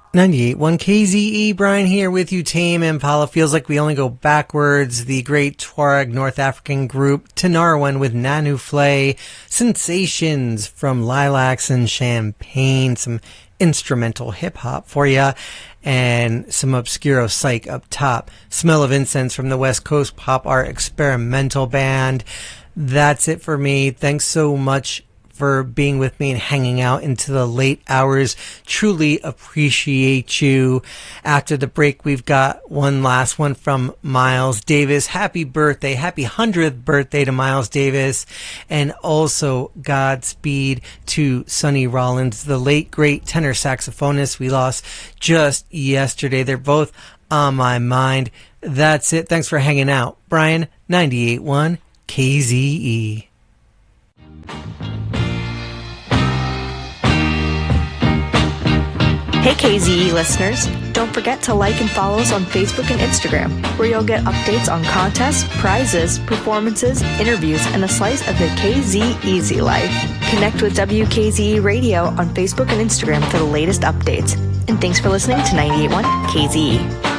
98.1 KZE, Brian here with you. Tame Impala, feels like we only go backwards. The great Tuareg North African group Tinariwen with Nanu Flay. Sensations from Lilacs and Champagne. Some instrumental hip-hop for you. And some Obscuro Psych up top. Smell of Incense from the West Coast Pop Art Experimental Band. That's it for me. Thanks so much for being with me and hanging out into the late hours. Truly appreciate you. After the break, we've got one last one from Miles Davis. Happy birthday. Happy 100th birthday to Miles Davis. And also Godspeed to Sonny Rollins, the late, great tenor saxophonist we lost just yesterday. They're both on my mind. That's it. Thanks for hanging out. Brian, 98.1 KZE. Hey KZE listeners, don't forget to like and follow us on Facebook and Instagram, where you'll get updates on contests, prizes, performances, interviews, and a slice of the KZ Easy life. Connect with WKZE Radio on Facebook and Instagram for the latest updates. And thanks for listening to 98.1 KZE.